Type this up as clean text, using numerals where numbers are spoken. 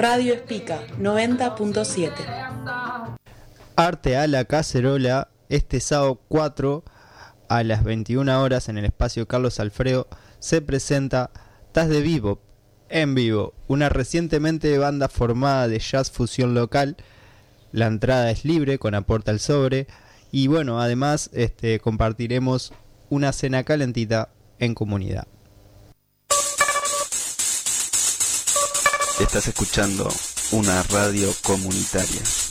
Radio Espica 90.7. Arte a la Cacerola, este sábado 4 a las 21 horas en el espacio Carlos Alfredo se presenta Taz de Bebop en vivo, una recientemente banda formada de jazz fusión local. La entrada es libre con aporte al sobre y bueno, además compartiremos una cena calentita en comunidad. Estás escuchando una radio comunitaria.